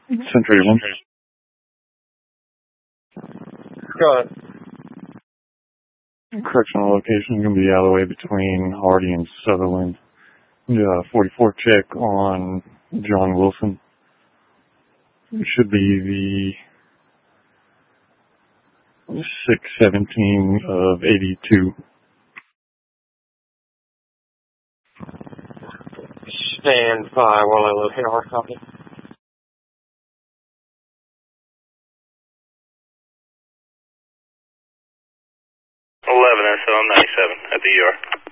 Century 1. Go ahead. Correctional location can be all the way between Hardy and Sutherland. 44 check on John Wilson. It should be the 617 of 82. Stand by while I locate our copy. 11 SO 97 at the ER.